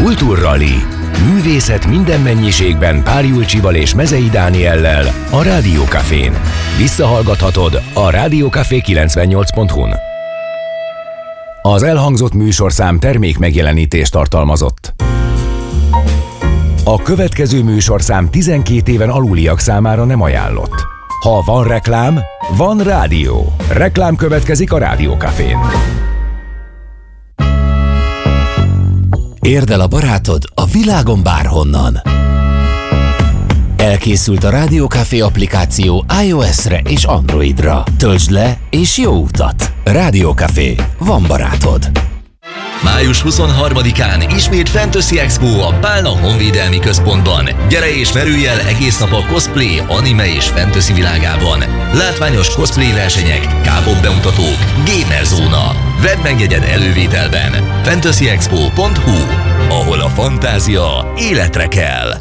Kultúrrali. Művészet minden mennyiségben Pál Julcsival és Mezei Dániellel a Rádió Cafén. Visszahallgathatod a rádiócafé 98.hu-n. Az elhangzott műsorszám termék megjelenítést tartalmazott. A következő műsorszám 12 éven aluliak számára nem ajánlott. Ha van reklám, van rádió. Reklám következik a Rádió Cafén. Érd el a barátod a világon bárhonnan. Elkészült a Rádió Café applikáció iOS-re és Androidra. Töltsd le és jó utat! Rádió Café. Van barátod. Május 23-án ismét Fantasy Expo a Pálna Honvédelmi Központban. Gyere és merülj el egész nap a cosplay, anime és fantasy világában. Látványos cosplay versenyek, K-pop bemutatók, gamer zóna. Vedd meg jegyed elővételben. fantasyexpo.hu, ahol a fantázia életre kell.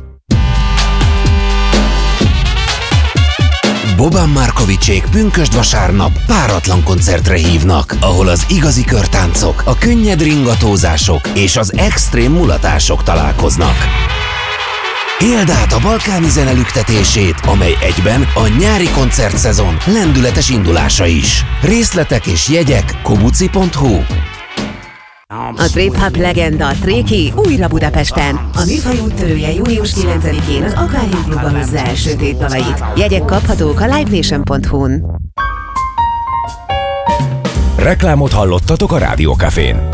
Boban Markovicsék pünkösd vasárnap páratlan koncertre hívnak, ahol az igazi körtáncok, a könnyed ringatózások és az extrém mulatások találkoznak. Éld át a balkáni zene lüktetését, amely egyben a nyári koncertszezon lendületes indulása is. Részletek és jegyek kobuci.hu. A trip-hop legenda Tréki újra Budapesten. A Műfaj úttörője június 9-én az Aquarium Klubban hozza első tétdalait. Jegyek kaphatók a livenation.hu-n. Reklámot hallottatok a Rádió Cafén.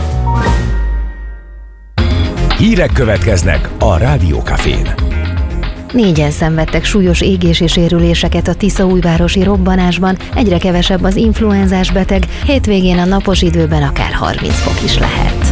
Hírek következnek a Rádió Cafén. 4-en szenvedtek súlyos égési sérüléseket a tiszaújvárosi robbanásban, egyre kevesebb az influenzás beteg, hétvégén a napos időben akár 30 fok is lehet.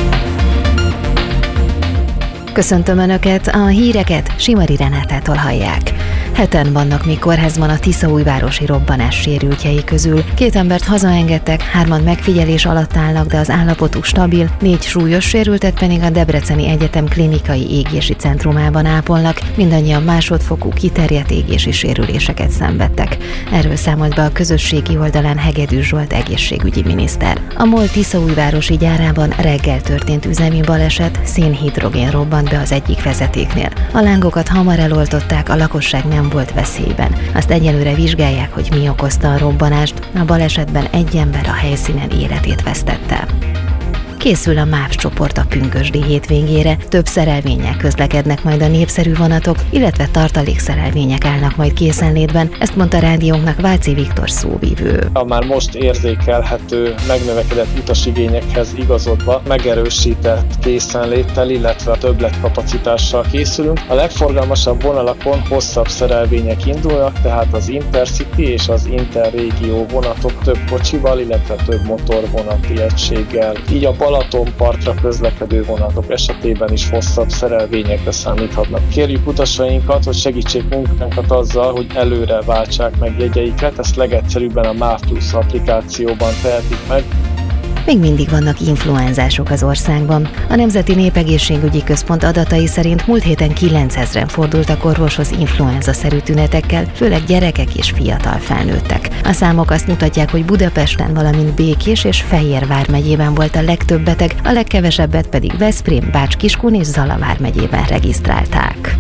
Köszöntöm Önöket, a híreket Simari Renátától hallják. 7-en vannak még kórházban a tiszaújvárosi robbanás sérültjei közül. 2 embert hazaengedtek, 3 megfigyelés alatt állnak, de az állapotuk stabil, 4 súlyos sérültet pedig a Debreceni Egyetem klinikai égési centrumában ápolnak, mindannyian másodfokú kiterjedt égési sérüléseket szenvedtek. Erről számolt be a közösségi oldalán Hegedűs Zsolt egészségügyi miniszter. A MOL tiszaújvárosi gyárában reggel történt üzemi baleset, szénhidrogén robbant be az egyik vezetéknél. A lángokat hamar eloltották, a lakosság nem volt veszélyben. Azt egyelőre vizsgálják, hogy mi okozta a robbanást. A balesetben 1 ember a helyszínen életét vesztette. Készül a MÁV csoport a pünkösdi hétvégére, több szerelvénnyel közlekednek majd a népszerű vonatok, illetve tartalékszerelvények állnak majd készenlétben, ezt mondta rádiónknak Váci Viktor szóvivő. A már most érzékelhető megnövekedett utasigényekhez igazodva megerősített készenléttel, illetve többletkapacitással készülünk. A legforgalmasabb vonalakon hosszabb szerelvények indulnak, tehát az Intercity és az Interrégió vonatok több kocsival, illetve több motorvonati egységgel. Így a Balatonpartra közlekedő vonatok esetében is hosszabb szerelvényekre számíthatnak. Kérjük utasainkat, hogy segítsék munkánkat azzal, hogy előre váltsák meg jegyeiket, ezt legegyszerűbben a MÁV Plus applikációban tehetik meg. Még mindig vannak influenzások az országban. A Nemzeti Népegészségügyi Központ adatai szerint múlt héten 9000-en fordultak orvoshoz influenza-szerű tünetekkel, főleg gyerekek és fiatal felnőttek. A számok azt mutatják, hogy Budapesten, valamint Békés és Fehérvár megyében volt a legtöbb beteg, a legkevesebbet pedig Veszprém, Bács-Kiskun és Zala vármegyében regisztrálták.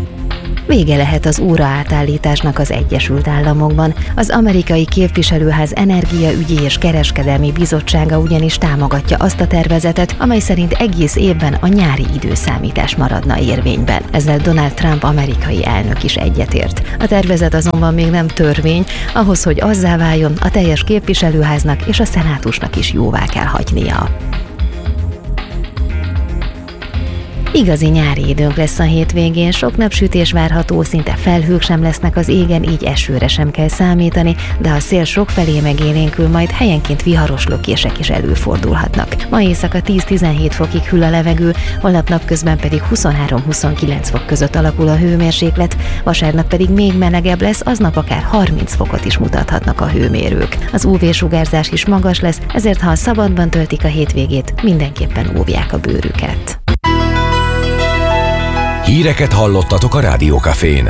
Vége lehet az óraátállításnak az Egyesült Államokban. Az amerikai képviselőház energiaügyi és kereskedelmi bizottsága ugyanis támogatja azt a tervezetet, amely szerint egész évben a nyári időszámítás maradna érvényben. Ezzel Donald Trump amerikai elnök is egyetért. A tervezet azonban még nem törvény, ahhoz, hogy azzá váljon, a teljes képviselőháznak és a szenátusnak is jóvá kell hagynia. Igazi nyári időnk lesz a hétvégén, sok napsütés várható, szinte felhők sem lesznek az égen, így esőre sem kell számítani, de a szél sokfelé megélénkül, majd helyenként viharos lökések is előfordulhatnak. Ma éjszaka 10-17 fokig hűl a levegő, holnap napközben pedig 23-29 fok között alakul a hőmérséklet, vasárnap pedig még melegebb lesz, aznap akár 30 fokot is mutathatnak a hőmérők. Az UV-sugárzás is magas lesz, ezért ha szabadban töltik a hétvégét, mindenképpen óvják a bőrüket. Híreket hallottatok a Rádió Cafén.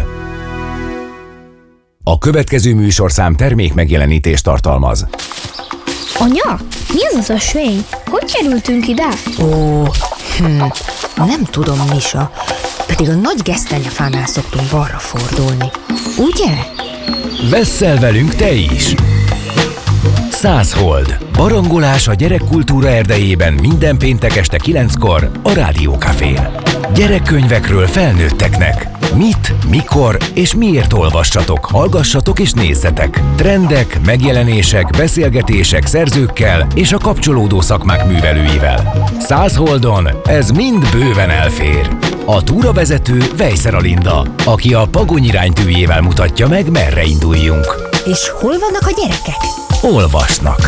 A következő műsorszám termék megjelenítést tartalmaz. Anya, mi ez az ösvény? Hogy kerültünk ide? Ó, Nem tudom, Misa, pedig a nagy gesztenyefánál szoktunk balra fordulni. Ugye? Vesszel velünk te is! 100 Hold. Barangolás a gyerekkultúra erdejében minden péntek este 9-kor a Rádiókafén. Gyerekkönyvekről felnőtteknek. Mit, mikor és miért olvassatok, hallgassatok és nézzetek. Trendek, megjelenések, beszélgetések szerzőkkel és a kapcsolódó szakmák művelőivel. 100 Holdon ez mind bőven elfér. A túravezető Vejszer Alinda, aki a Pagony iránytűjével mutatja meg, merre induljunk. És hol vannak a gyerekek? Olvasnak.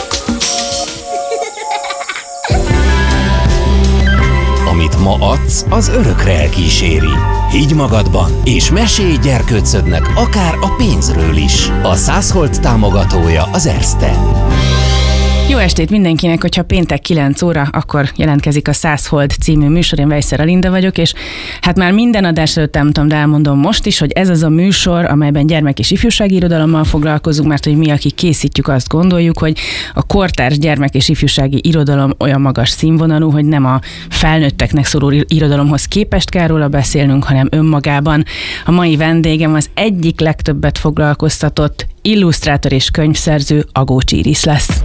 Amit ma adsz, az örökre elkíséri. Higgy magadban, és mesélj gyerkőcödnek akár a pénzről is. A 100 Hold támogatója az Erste. Jó estét mindenkinek, hogyha péntek 9 óra, akkor jelentkezik a 100 Hold című műsor, én Vejszer Alinda vagyok, és hát már minden adás előtt nem tudom, de elmondom most is, hogy ez az a műsor, amelyben gyermek- és ifjúsági irodalommal foglalkozunk, mert hogy mi, akik készítjük, azt gondoljuk, hogy a kortárs gyermek- és ifjúsági irodalom olyan magas színvonalú, hogy nem a felnőtteknek szóló irodalomhoz képest kell róla beszélnünk, hanem önmagában. A mai vendégem az egyik legtöbbet foglalkoztatott illusztrátor és könyvszerző, Agócs Iris lesz.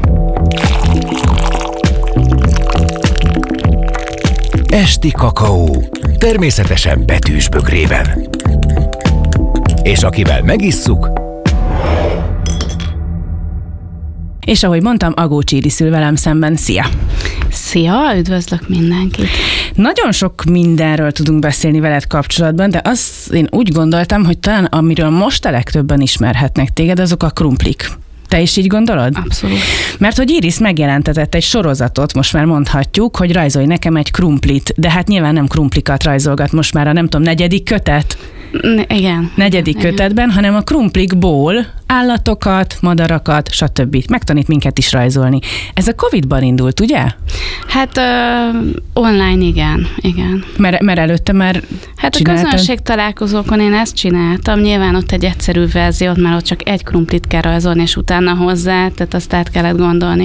Esti kakaó, természetesen betűs bögrében. És akivel megisszuk... És ahogy mondtam, Agócs Iris ül velem szemben. Szia! Szia, üdvözlök mindenkit! Nagyon sok mindenről tudunk beszélni veled kapcsolatban, de azt én úgy gondoltam, hogy talán amiről most a legtöbben ismerhetnek téged, azok a krumplik. Te is így gondolod? Abszolút. Mert hogy Iris megjelentetett egy sorozatot, most már mondhatjuk, hogy rajzolj nekem egy krumplit, de hát nyilván nem krumplikat rajzolgat most már a nem tudom, 4. kötet? Igen. 4. kötetben, hanem a krumplikból állatokat, madarakat, stb. Megtanít minket is rajzolni. Ez a Covid-ban indult, ugye? Hát online igen. Mert előtte már hát csináltad? A közönségtalálkozókon én ezt csináltam, nyilván ott egy egyszerű verziót, mert ott csak egy krumplit kell rajzolni, és utána hozzá, tehát azt át kellett gondolni,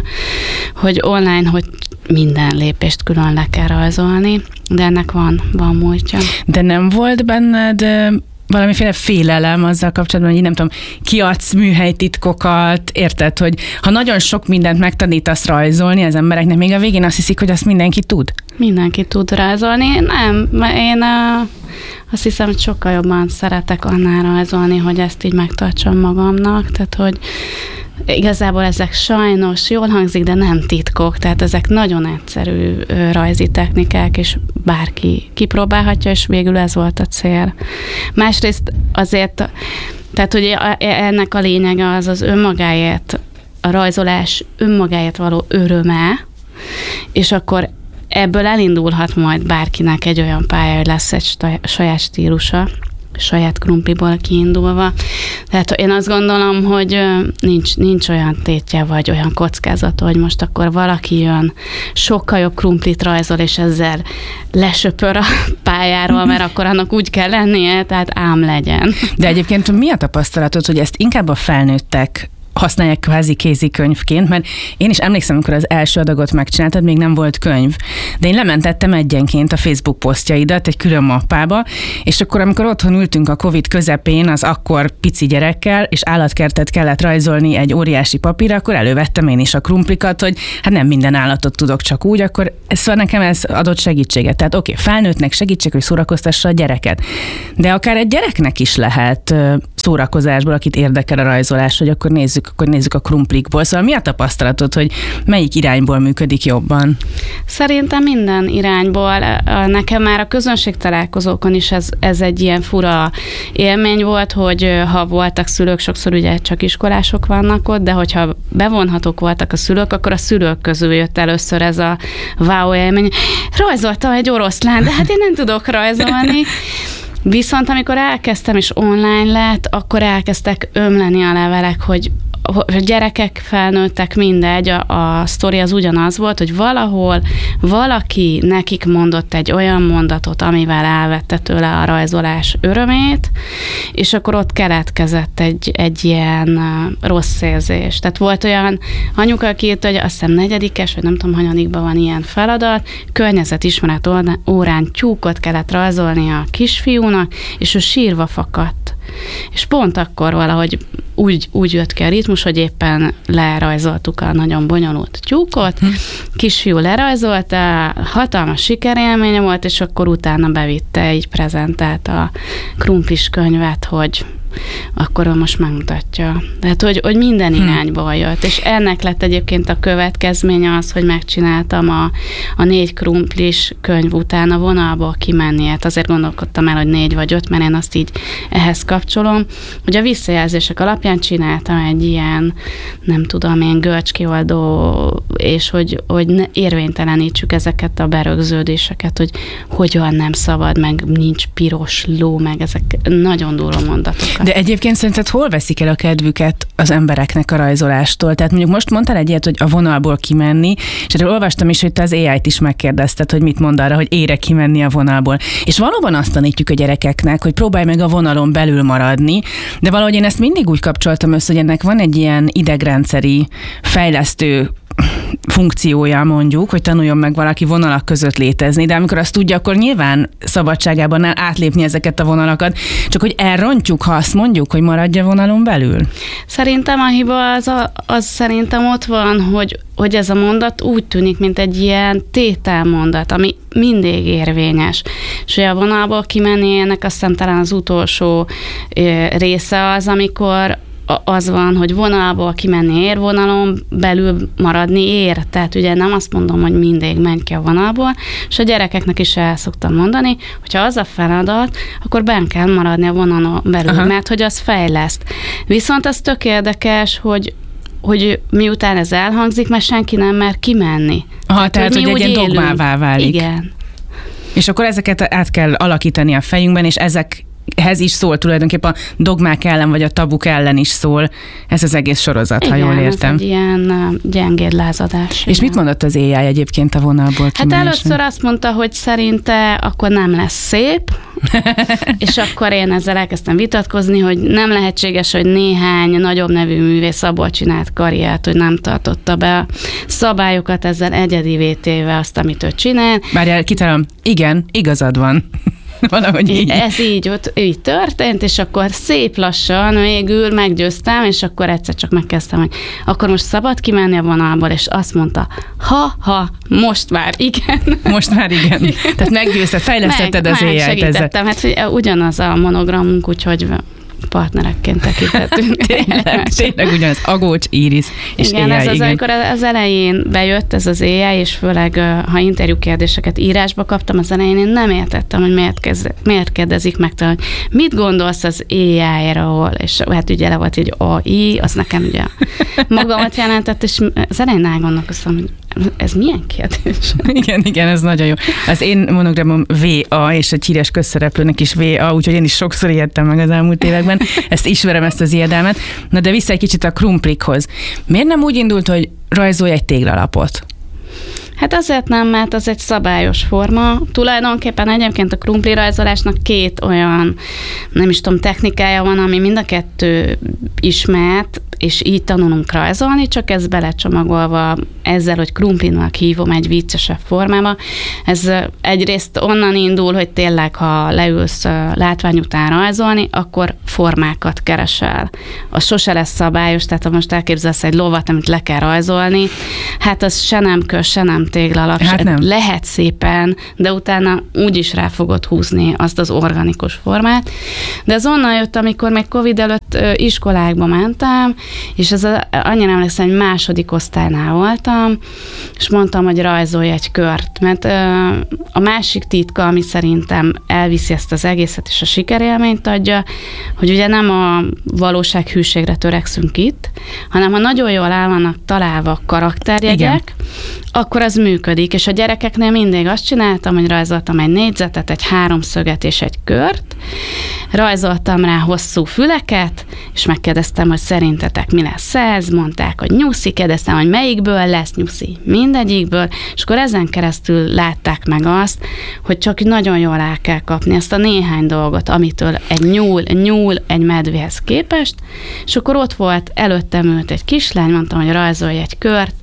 hogy online, hogy minden lépést külön le kell rajzolni, de ennek van múltja. De nem volt benned valamiféle félelem azzal kapcsolatban, hogy nem tudom, kiadsz műhelytitkokat, érted, hogy ha nagyon sok mindent megtanítasz rajzolni az embereknek, még a végén azt hiszik, hogy azt mindenki tud? Mindenki tud rajzolni. Nem, én azt hiszem, hogy sokkal jobban szeretek annál rajzolni, hogy ezt így megtartsam magamnak, tehát hogy igazából ezek sajnos jól hangzik, de nem titkok, tehát ezek nagyon egyszerű rajzi technikák, és bárki kipróbálhatja, és végül ez volt a cél. Másrészt azért, tehát hogy ennek a lényege az önmagáért, a rajzolás önmagáért való öröme, és akkor ebből elindulhat majd bárkinek egy olyan pálya, hogy lesz egy saját stílusa, saját krumpliból kiindulva. Tehát én azt gondolom, hogy nincs olyan tétje, vagy olyan kockázata, hogy most akkor valaki jön, sokkal jobb krumplit rajzol, és ezzel lesöpör a pályáról, mert akkor annak úgy kell lennie, tehát ám legyen. De egyébként mi a tapasztalatod, hogy ezt inkább a felnőttek használják kvázi kézikönyvként, mert én is emlékszem, amikor az első adagot megcsináltad, még nem volt könyv, de én lementettem egyenként a Facebook posztjaidat egy külön mappába, és akkor, amikor otthon ültünk a Covid közepén, az akkor pici gyerekkel, és állatkertet kellett rajzolni egy óriási papírra, akkor elővettem én is a krumplikat, hogy hát nem minden állatot tudok csak úgy, akkor szóval nekem ez adott segítséget. Tehát oké, felnőttnek segítség, hogy szórakoztassa a gyereket. De akár egy gyereknek is lehet szórakozásból, akit érdekel a rajzolás, hogy akkor nézzük a krumplikból. Szóval mi a tapasztalatod, hogy melyik irányból működik jobban? Szerintem minden irányból. Nekem már a közönségtalálkozókon is ez egy ilyen fura élmény volt, hogy ha voltak szülők, sokszor ugye csak iskolások vannak ott, de hogyha bevonhatók voltak a szülők, akkor a szülők közül jött először ez a wow élmény. Rajzoltam egy oroszlán, de hát én nem tudok rajzolni. Viszont amikor elkezdtem és online lett, akkor elkezdtek ömleni a levelek, hogy gyerekek, felnőttek, mindegy, a sztori az ugyanaz volt, hogy valahol valaki nekik mondott egy olyan mondatot, amivel elvette tőle a rajzolás örömét, és akkor ott keletkezett egy ilyen rossz érzés. Tehát volt olyan anyuka, aki írta, hogy azt hiszem 4. vagy nem tudom, hanyadikban van ilyen feladat, környezetismeret órán tyúkot kellett rajzolni a kisfiúnak, és ő sírva fakadt. És pont akkor valahogy úgy jött ki a ritmus, hogy éppen lerajzoltuk a nagyon bonyolult tyúkot, kisfiú lerajzolta, hatalmas sikerélménye volt, és akkor utána bevitte, így prezentált a krumplis könyvet, hogy akkor ő most megmutatja. Tehát, hogy minden irányból jött, és ennek lett egyébként a következménye az, hogy megcsináltam a 4 krumplis könyv után a vonalból kimenni. Hát azért gondolkodtam el, hogy 4 vagy 5, mert én azt így ehhez kapcsolom, hogy a visszajelzések alapján csináltam egy ilyen, nem tudom én, görcskioldó, és hogy érvénytelenítsük ezeket a berögződéseket, hogy hogyan nem szabad, meg nincs piros ló, meg ezek nagyon durva mondatok. De egyébként szerinted hol veszik el a kedvüket az embereknek a rajzolástól? Tehát mondjuk most mondtál egy ilyet, hogy a vonalból kimenni, és erről olvastam is, hogy te az AI-t is megkérdezted, hogy mit mond arra, hogy ére kimenni a vonalból. És valóban azt tanítjuk a gyerekeknek, hogy próbálj meg a vonalon belül maradni, de valahogy én ezt mindig úgy kapcsoltam össze, hogy ennek van egy ilyen idegrendszeri fejlesztő funkciója, mondjuk, hogy tanuljon meg valaki vonalak között létezni, de amikor azt tudja, akkor nyilván szabadságában áll átlépni ezeket a vonalakat, csak hogy elrontjuk, ha azt mondjuk, hogy maradj a vonalon belül. Szerintem a hiba az szerintem ott van, hogy ez a mondat úgy tűnik, mint egy ilyen tételmondat, ami mindig érvényes. És hogy a vonalból kimenni, ennek azt hiszem talán az utolsó része az, amikor az van, hogy vonalból kimenni ér, vonalon belül maradni ér. Tehát ugye nem azt mondom, hogy mindig menj ki a vonalból, és a gyerekeknek is el szoktam mondani, hogyha az a feladat, akkor benn kell maradni a vonalon belül, mert hogy az fejleszt. Viszont az tök érdekes, hogy miután ez elhangzik, mert senki nem mer kimenni. Tehát hogy egy ilyen dogmává válik. Igen. És akkor ezeket át kell alakítani a fejünkben, és ezekhez is szól tulajdonképpen a dogmák ellen, vagy a tabuk ellen is szól ez az egész sorozat, ha jól értem. Ez egy ilyen gyengéd lázadás. És mit mondott az AI egyébként a vonalból kimenésre? Hát először azt mondta, hogy szerinte akkor nem lesz szép, és akkor én ezzel elkezdtem vitatkozni, hogy nem lehetséges, hogy néhány nagyobb nevű művész abból csinált karriert, hogy nem tartotta be a szabályokat, ezzel egyedivé téve azt, amit ő csinál. Várjál, kitalálom, igen, igazad van. Valahogy így. Ez így történt, és akkor szép lassan végül meggyőztem, és akkor egyszer csak megkezdtem, hogy akkor most szabad kimenni a vonalból, és azt mondta, most már igen. Most már igen. Tehát meggyőzted, fejlesztetted az AI-t ezzel. Megsegítettem, hát ugyanaz a monogramunk, úgyhogy partnerekként tekintettünk. Tényleg ugyanaz, Agócs, Iris és igen, AI. Igen, amikor az elején bejött ez az AI, és főleg ha interjú kérdéseket írásba kaptam, az elején én nem értettem, hogy miért kérdezik meg tőle, hogy mit gondolsz az AI-ról, és hát ugye le volt egy AI, az nekem ugye magamat jelentett, és az elején elgondolkoztam, hogy ez milyen kérdés? Igen, ez nagyon jó. Az én monogramom VA, és egy híres közszereplőnek is VA, úgyhogy én is sokszor ijedtem meg az elmúlt években. Ezt ismerem, ezt az ijedelmet. Na de vissza egy kicsit a krumplikhoz. Miért nem úgy indult, hogy rajzolj egy téglalapot? Hát azért nem, mert az egy szabályos forma. Tulajdonképpen egyébként a krumpli rajzolásnak 2 olyan, nem is tudom, technikája van, ami mind a 2 ismert, és így tanulunk rajzolni, csak ez belecsomagolva ezzel, hogy krumplinak hívom egy viccesebb formába. Ez egyrészt onnan indul, hogy tényleg, ha leülsz látvány után rajzolni, akkor formákat keresel. Az sose lesz szabályos, tehát ha most elképzelsz egy lovat, amit le kell rajzolni, hát az se nem kör, se nem téglalap, hát nem. Lehet szépen, de utána úgyis rá fogod húzni azt az organikus formát. De ez onnan jött, amikor még Covid előtt iskolákba mentem, és annyira emlékszem, hogy 2. osztálynál voltam, és mondtam, hogy rajzolj egy kört, mert a másik titka, ami szerintem elviszi ezt az egészet, és a sikerélményt adja, hogy ugye nem a valósághűségre törekszünk itt, hanem ha nagyon jól el vannak találva karakterjegyek, akkor az működik, és a gyerekeknél mindig azt csináltam, hogy rajzoltam egy négyzetet, egy háromszöget és egy kört, rajzoltam rá hosszú füleket, és megkérdeztem, hogy szerintetek mi lesz ez, mondták, hogy nyuszi, kérdeztem, hogy melyikből lesz nyuszi, mindegyikből, és akkor ezen keresztül látták meg azt, hogy csak nagyon jól el kell kapni ezt a néhány dolgot, amitől egy nyúl egy medvéhez képest, és akkor ott volt, előttem ült egy kislány, mondtam, hogy rajzolj egy kört,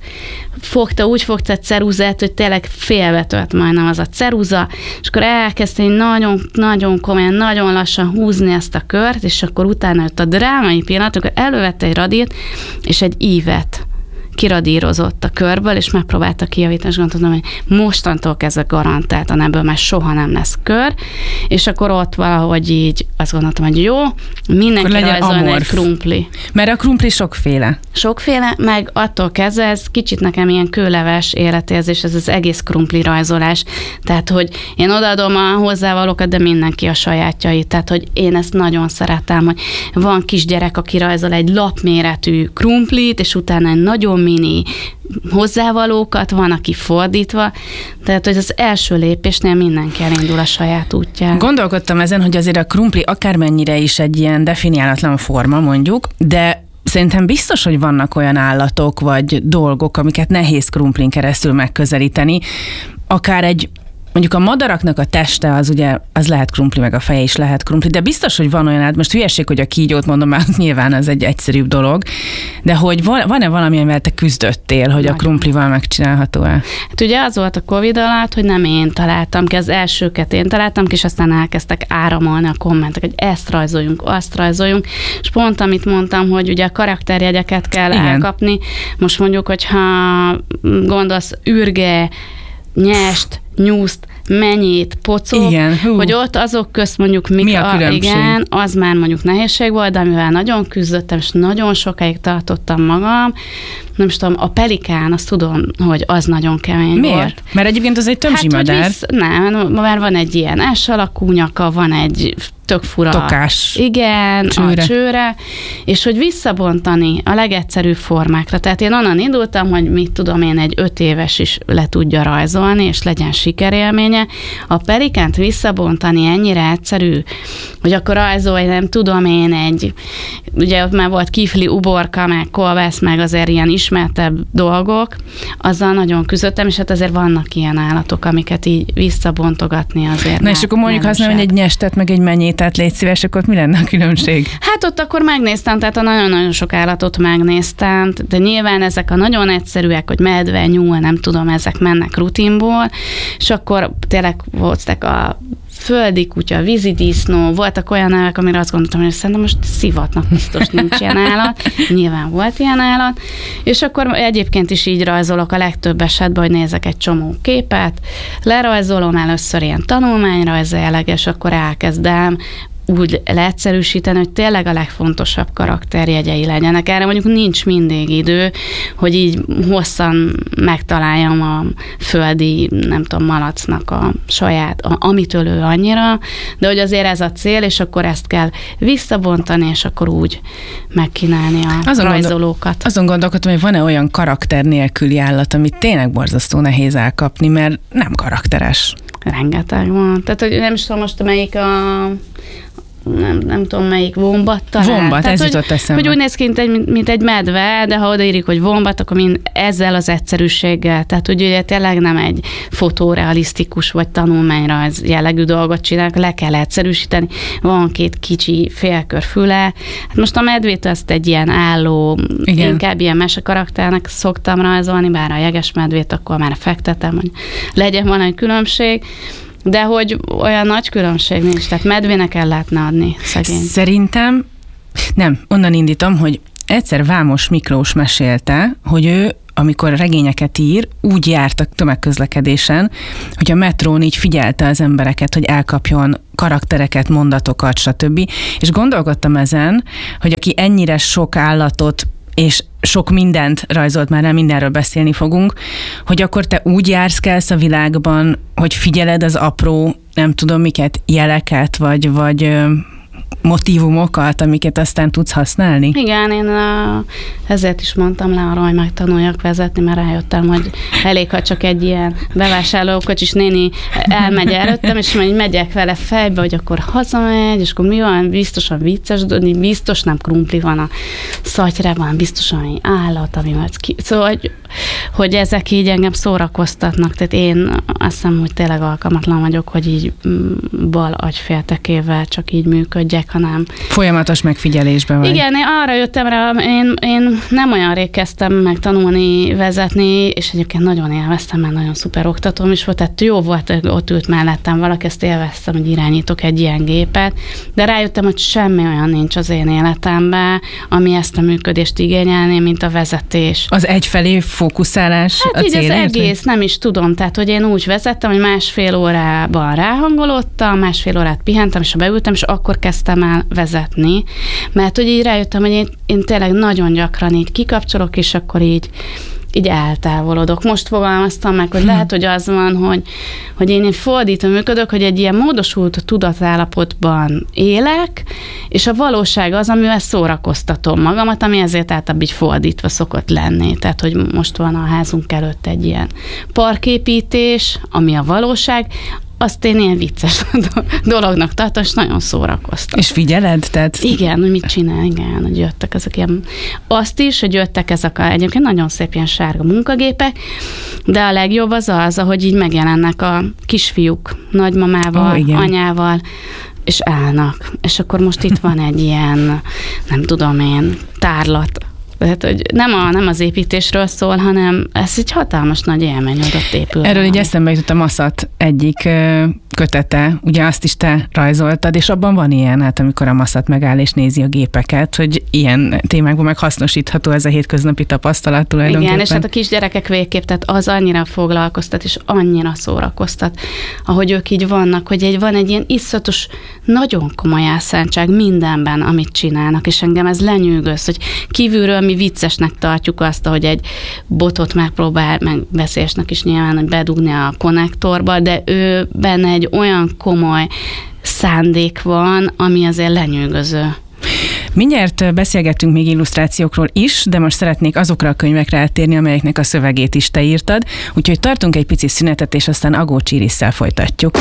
úgy fogta a ceruzát, hogy tényleg félbetölt majdnem az a ceruza, és akkor elkezdte nagyon komolyan, nagyon lassan húzni ezt a kört, és akkor utána jött a drámai pillanat, akkor elővette egy radírt, és egy ívet kiradírozott a körből, és megpróbálta kijavítani, és gondoltam, hogy mostantól kezdve garantáltan ebből már soha nem lesz kör, és akkor ott valahogy így azt gondoltam, hogy jó, mindenki rajzolna egy krumpli. Mert a krumpli sokféle. Sokféle, meg attól kezdve ez kicsit nekem ilyen kőleves életérzés, ez az egész krumpli rajzolás. Tehát, hogy én odaadom a hozzávalókat, de mindenki a sajátjait. Tehát, hogy én ezt nagyon szeretem, hogy van kisgyerek, aki rajzol egy lapméretű krumplit, és utána egy nagyon mini hozzávalókat, van, aki fordítva, tehát, hogy az első lépésnél mindenki elindul a saját útján. Gondolkodtam ezen, hogy azért a krumpli akármennyire is egy ilyen definiálatlan forma, mondjuk, de szerintem biztos, hogy vannak olyan állatok vagy dolgok, amiket nehéz krumplin keresztül megközelíteni, akár egy mondjuk a madaraknak a teste az ugye, az lehet krumpli, meg a feje is lehet krumpli, de biztos, hogy van olyan, most hülyeség, hogy a kígyót mondom, mert nyilván az egy egyszerűbb dolog, de hogy van-e valami, amivel te küzdöttél, hogy a krumplival megcsinálható-e? Hát ugye az volt a Covid alatt, hogy nem én találtam ki, az elsőket én találtam ki, és aztán elkezdtek áramolni a kommentek, hogy ezt rajzoljunk, azt rajzoljunk, és pont amit mondtam, hogy ugye a karakterjegyeket kell elkapni, most mondjuk, hogyha gondolsz ürge, nyest, nyúszt, mennyit, pocok, hogy ott azok közt mondjuk mi a különbség? Igen, az már mondjuk nehézség volt, de amivel nagyon küzdöttem, és nagyon sokáig tartottam magam, nem is tudom, a pelikán, azt tudom, hogy az nagyon kemény volt. Mert egyébként az egy tömzsimadár. Nem, már van egy ilyen S alakú nyaka, van egy tök fura. Tokás. Igen, a csőre, és hogy visszabontani a legegyszerűbb formákra. Tehát én onnan indultam, hogy mit tudom én, egy 5 éves is le tudja rajzolni, és legyen sikerélménye. A pelikánt visszabontani ennyire egyszerű, hogy akkor rajzolj, nem tudom én, ugye ott már volt kifli, uborka, meg kolbász, meg azért ilyen ismertebb dolgok, azzal nagyon küzdöttem, és hát azért vannak ilyen állatok, amiket így visszabontogatni azért. Na és akkor mondjuk használni egy nyestet, meg egy menyétát, légy szíves, akkor ott mi lenne a különbség? Hát ott akkor megnéztem, tehát a nagyon-nagyon sok állatot megnéztem, de nyilván ezek a nagyon egyszerűek, hogy medve, nyúl, nem tudom, ezek mennek rutinból, és akkor tényleg voltak a földi kutya, vízidisznó, voltak olyan nevek, amire azt gondoltam, hogy szerintem most szivatnak biztos nincs ilyen állat. Nyilván volt ilyen állat. És akkor egyébként is így rajzolok a legtöbb esetben, hogy nézek egy csomó képet, lerajzolom először ilyen tanulmányrajz jelleg, és akkor elkezdem úgy leegyszerűsíteni, hogy tényleg a legfontosabb karakterjegyei legyenek. Erre mondjuk nincs mindig idő, hogy így hosszan megtaláljam a földi, nem tudom, malacnak a saját, amitől ő annyira, de hogy azért ez a cél, és akkor ezt kell visszabontani, és akkor úgy megkínálni a rajzolókat. Azon gondolkodtam, hogy van-e olyan karakter nélküli állat, amit tényleg borzasztó nehéz elkapni, mert nem karakteres. Rengeteg van. Tehát, hogy nem is tudom most, melyik nem tudom melyik vombat talán. Vombat, ez jutott eszembe. Hogy úgy néz ki, mint egy medve, de ha odaírik, hogy vombat, akkor ezzel az egyszerűséggel. Tehát, hogy ugye tényleg nem egy fotorealisztikus vagy tanulmányrajz jellegű dolgot csinálnak, le kell egyszerűsíteni. Van 2 kicsi félkör füle. Hát most a medvét ezt egy ilyen álló, inkább ilyen mesekarakternek szoktam rajzolni, bár a jegesmedvét akkor már fektetem, hogy legyen valami különbség. De hogy olyan nagy különbség nincs, tehát medvének el lehetne adni szegény. Szerintem, nem, onnan indítom, hogy egyszer Vámos Miklós mesélte, hogy ő, amikor regényeket ír, úgy járt a tömegközlekedésen, hogy a metrón így figyelte az embereket, hogy elkapjon karaktereket, mondatokat, stb. És gondolkodtam ezen, hogy aki ennyire sok állatot és sok mindent rajzolt, már nem mindenről beszélni fogunk, hogy akkor te úgy jársz a világban, hogy figyeled az apró, nem tudom miket, jeleket, vagy motívumokat, amiket aztán tudsz használni? Igen, én ezért is mondtam le arra, hogy megtanuljak vezetni, mert rájöttem, hogy elég, ha csak egy ilyen bevásárlókocsis néni elmegy előttem, és majd megyek vele fejbe, hogy akkor hazamegy, és akkor mi van, biztosan vicces, biztos nem krumpli van a szatyrában, biztosan ami állat, ami majd szóval, hogy ezek így engem szórakoztatnak, tehát én azt hiszem, hogy tényleg alkalmatlan vagyok, hogy így bal agyféltekével csak így működjek, hanem... Folyamatos megfigyelésben vagy. Igen, én arra jöttem rá, én nem olyan rég kezdtem meg tanulni, vezetni, és egyébként nagyon élveztem, mert nagyon szuper oktatóm is volt, tehát jó volt, ott ült mellettem valaki, ezt élveztem, hogy irányítok egy ilyen gépet, de rájöttem, hogy semmi olyan nincs az én életemben, ami ezt a működést igényelné, mint a vezetés. Az egyfelé fókuszálás hát a cél? Hát így az egész, nem is tudom, tehát hogy én úgy vezettem, hogy másfél órában ráhangolódtam, másfél órát pihentem, és beültem, és akkor kezdtem el vezetni, mert hogy így rájöttem, hogy én tényleg nagyon gyakran így kikapcsolok, és akkor így eltávolodok. Most fogalmaztam meg, hogy lehet, hogy az van, hogy én fordítva működök, hogy egy ilyen módosult tudatállapotban élek, és a valóság az, amivel szórakoztatom magamat, ami ezért általában így fordítva szokott lenni. Tehát, hogy most van a házunk előtt egy ilyen parképítés, ami a valóság, azt én ilyen vicces dolognak tartom, és nagyon szórakoztam. És figyeled? Tehát... Igen, hogy mit csinál, igen, hogy jöttek ezek ilyen... Azt is, hogy jöttek ezek egyébként nagyon szép ilyen sárga munkagépek, de a legjobb az, ahogy így megjelennek a kisfiúk nagymamával, anyával, és állnak. És akkor most itt van egy ilyen, nem tudom én, tárlat. Tehát, hogy nem az építésről szól, hanem ez egy hatalmas nagy élmény, hogy ott épül. Erről így eszembe jutott a Maszat egyik kötete, ugye azt is te rajzoltad, és abban van ilyen, hát amikor a Maszat megáll és nézi a gépeket, hogy ilyen témákban meg hasznosítható ez a hétköznapi tapasztalat tulajdonképpen. Igen, és hát a kisgyerekek végképp, tehát az annyira foglalkoztat, és annyira szórakoztat, ahogy ők így vannak, hogy van egy ilyen iszonyatos, nagyon komoly elszántság mindenben, amit csinálnak, és engem ez lenyűgöz, hogy kívülről mi viccesnek tartjuk azt, hogy egy botot megpróbál, meg veszélyesnek is nyilván, hogy bedugni a konnektorba, de ő benne egy olyan komoly szándék van, ami azért lenyűgöző. Mindjárt beszélgettünk még illusztrációkról is, de most szeretnék azokra a könyvekre eltérni, amelyeknek a szövegét is te írtad, úgyhogy tartunk egy pici szünetet, és aztán Agócs Irisszel folytatjuk.